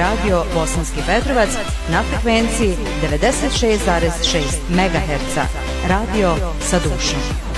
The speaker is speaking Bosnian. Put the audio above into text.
radio Bosanski Petrovac na frekvenciji 96,6 MHz. Radio sa dušom.